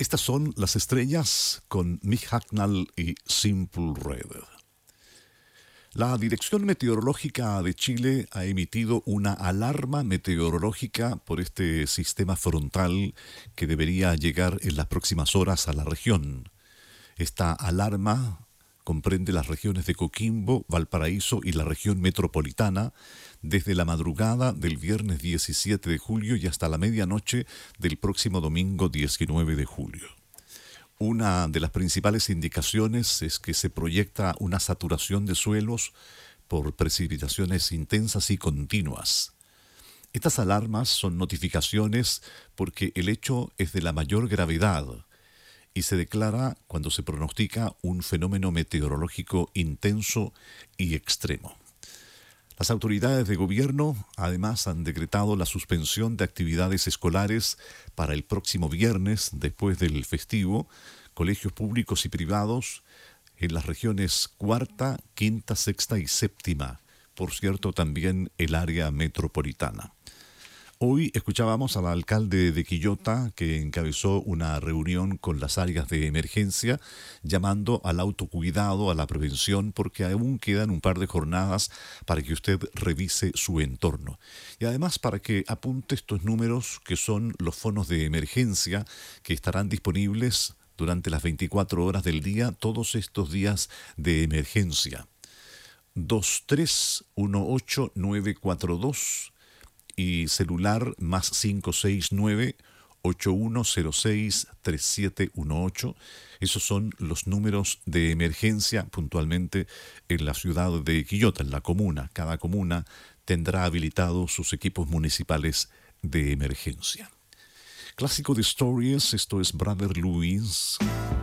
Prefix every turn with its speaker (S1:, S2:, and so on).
S1: Estas son las estrellas con Mick Hucknall y Simple Red. La Dirección Meteorológica de Chile ha emitido una alarma meteorológica por este sistema frontal que debería llegar en las próximas horas a la región. Esta alarma comprende las regiones de Coquimbo, Valparaíso y la región metropolitana desde la madrugada del viernes 17 de julio y hasta la medianoche del próximo domingo 19 de julio. Una de las principales indicaciones es que se proyecta una saturación de suelos por precipitaciones intensas y continuas. Estas alarmas son notificaciones porque el hecho es de la mayor gravedad y se declara cuando se pronostica un fenómeno meteorológico intenso y extremo. Las autoridades de gobierno además han decretado la suspensión de actividades escolares para el próximo viernes después del festivo, colegios públicos y privados en las regiones cuarta, quinta, sexta y séptima, por cierto también el área metropolitana. Hoy escuchábamos al alcalde de Quillota que encabezó una reunión con las áreas de emergencia llamando al autocuidado, a la prevención, porque aún quedan un par de jornadas para que usted revise su entorno. Y además para que apunte estos números que son los fondos de emergencia que estarán disponibles durante las 24 horas del día, todos estos días de emergencia. 2318942 y celular más 569-8106-3718. Esos son los números de emergencia puntualmente en la ciudad de Quillota, en la comuna. Cada comuna tendrá habilitados sus equipos municipales de emergencia. Clásico de Stories, esto es Brother Louis.